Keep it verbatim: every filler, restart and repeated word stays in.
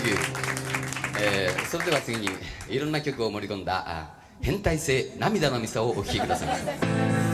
ビュー、えー、それでは次にいろんな曲を盛り込んだ「変態性涙のミサ」をお聴きください。